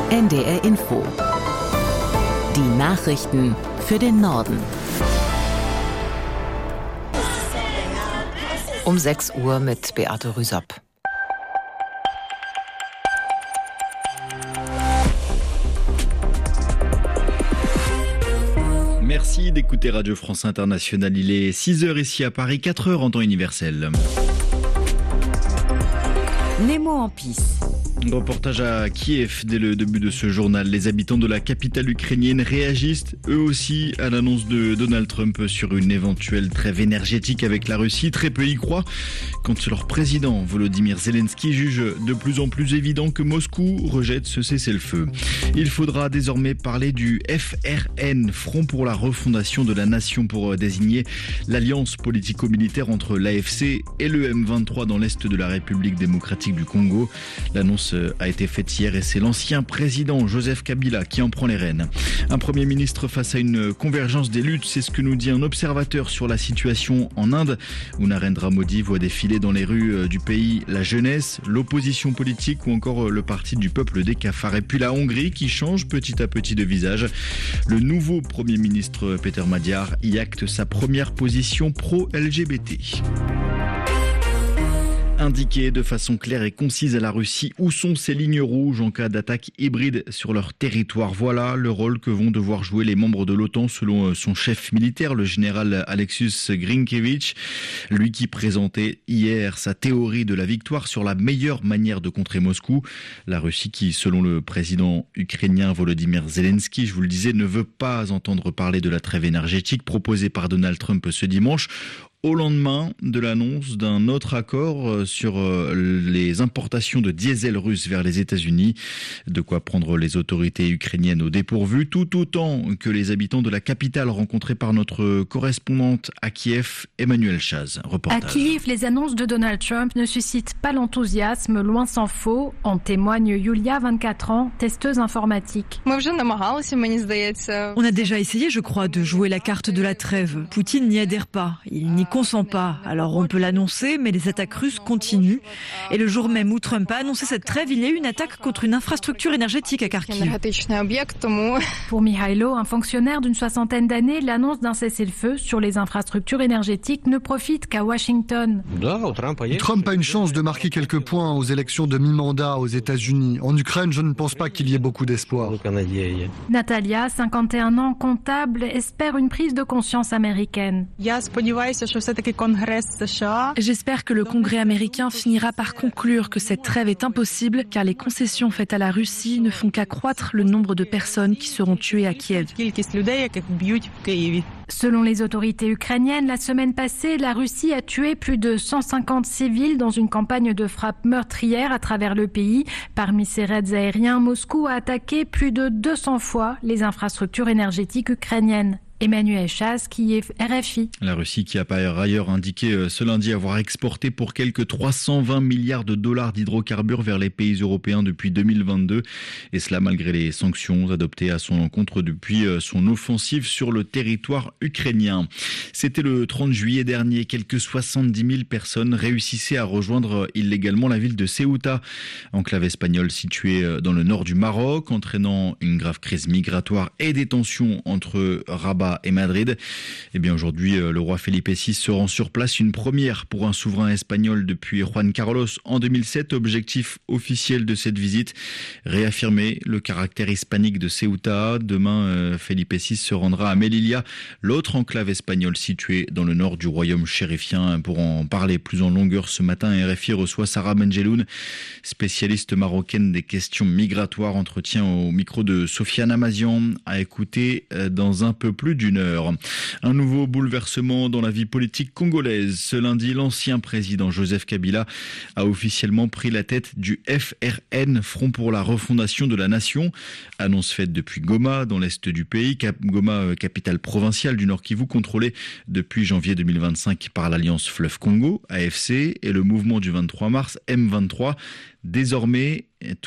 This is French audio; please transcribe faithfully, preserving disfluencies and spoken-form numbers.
N D R Info. Die Nachrichten für den Norden. Um sechs Uhr mit Beate Rüsapp. Merci d'écouter Radio France Internationale. Il est six heures ici à Paris, quatre heures en temps universel. Nemo en pisse. Reportage à Kiev dès le début de ce journal. Les habitants de la capitale ukrainienne réagissent eux aussi à l'annonce de Donald Trump sur une éventuelle trêve énergétique avec la Russie. Très peu y croient quand leur président Volodymyr Zelensky juge de plus en plus évident que Moscou rejette ce cessez-le-feu. Il faudra désormais parler du F R N, Front pour la refondation de la nation, pour désigner l'alliance politico-militaire entre l'A F C et le M vingt-trois dans l'est de la République démocratique du Congo. L'annonce a été faite hier et c'est l'ancien président Joseph Kabila qui en prend les rênes. Un premier ministre face à une convergence des luttes, c'est ce que nous dit un observateur sur la situation en Inde, où Narendra Modi voit défiler dans les rues du pays la jeunesse, l'opposition politique ou encore le parti du peuple des cafards. Et puis la Hongrie qui change petit à petit de visage. Le nouveau premier ministre Peter Magyar y acte sa première position pro-L G B T. Indiquer de façon claire et concise à la Russie où sont ses lignes rouges en cas d'attaque hybride sur leur territoire. Voilà le rôle que vont devoir jouer les membres de l'OTAN selon son chef militaire, le général Aleksius Grinkevich, lui qui présentait hier sa théorie de la victoire sur la meilleure manière de contrer Moscou. La Russie qui, selon le président ukrainien Volodymyr Zelensky, je vous le disais, ne veut pas entendre parler de la trêve énergétique proposée par Donald Trump ce dimanche, au lendemain de l'annonce d'un autre accord sur les importations de diesel russe vers les États-Unis. De quoi prendre les autorités ukrainiennes au dépourvu, tout autant que les habitants de la capitale rencontrés par notre correspondante à Kiev, Emmanuel Chaz. Reportage. À Kiev, les annonces de Donald Trump ne suscitent pas l'enthousiasme, loin s'en faut. En témoigne Yulia, vingt-quatre ans, testeuse informatique. On a déjà essayé, je crois, de jouer la carte de la trêve. Poutine n'y adhère pas. Il n'y consent pas. Alors on peut l'annoncer, mais les attaques russes continuent. Et le jour même où Trump a annoncé cette trêve, il y a eu une attaque contre une infrastructure énergétique à Kharkiv. Pour Mihailo, un fonctionnaire d'une soixantaine d'années, l'annonce d'un cessez-le-feu sur les infrastructures énergétiques ne profite qu'à Washington. Trump a une chance de marquer quelques points aux élections de mi-mandat aux États-Unis. En Ukraine, je ne pense pas qu'il y ait beaucoup d'espoir. Natalia, cinquante et un ans, comptable, espère une prise de conscience américaine. J'espère que le Congrès américain finira par conclure que cette trêve est impossible car les concessions faites à la Russie ne font qu'accroître le nombre de personnes qui seront tuées à Kiev. Selon les autorités ukrainiennes, la semaine passée, la Russie a tué plus de cent cinquante civils dans une campagne de frappe meurtrière à travers le pays. Parmi ces raids aériens, Moscou a attaqué plus de deux cents fois les infrastructures énergétiques ukrainiennes. Emmanuel Chaz, qui est R F I. La Russie qui a par ailleurs indiqué ce lundi avoir exporté pour quelques trois cent vingt milliards de dollars d'hydrocarbures vers les pays européens depuis deux mille vingt-deux. Et cela malgré les sanctions adoptées à son encontre depuis son offensive sur le territoire ukrainien. C'était le trente juillet dernier. Quelques soixante-dix mille personnes réussissaient à rejoindre illégalement la ville de Ceuta, enclave espagnole située dans le nord du Maroc, entraînant une grave crise migratoire et des tensions entre Rabat et Madrid. Et bien aujourd'hui, le roi Felipe six se rend sur place, une première pour un souverain espagnol depuis Juan Carlos en deux mille sept. Objectif officiel de cette visite, réaffirmer le caractère hispanique de Ceuta. Demain, Felipe six se rendra à Melilla, l'autre enclave espagnole située dans le nord du royaume chérifien. Pour en parler plus en longueur ce matin, R F I reçoit Sarah Menjeloun, spécialiste marocaine des questions migratoires. Entretien au micro de Sofiane Amazian, à écouter dans un peu plus d'une heure. Un nouveau bouleversement dans la vie politique congolaise. Ce lundi, l'ancien président Joseph Kabila a officiellement pris la tête du F R N, Front pour la refondation de la nation. Annonce faite depuis Goma, dans l'est du pays. Cap- Goma, capitale provinciale du Nord Kivu, contrôlée depuis janvier deux mille vingt-cinq par l'Alliance Fleuve Congo, A F C, et le mouvement du vingt-trois mars, M vingt-trois. Désormais,